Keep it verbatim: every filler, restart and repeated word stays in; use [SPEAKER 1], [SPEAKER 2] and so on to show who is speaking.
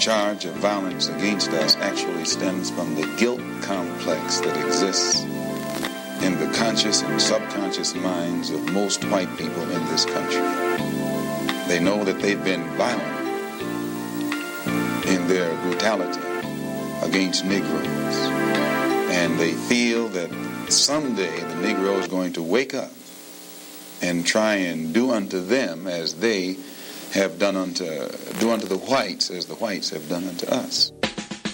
[SPEAKER 1] charge of violence against us actually stems from the guilt complex that exists in the conscious and subconscious minds of most white people in this country. They know that they've been violent in their brutality against Negroes, and they feel that someday the Negro is going to wake up and try and do unto them as they have done unto, do unto the whites as the whites have done unto us.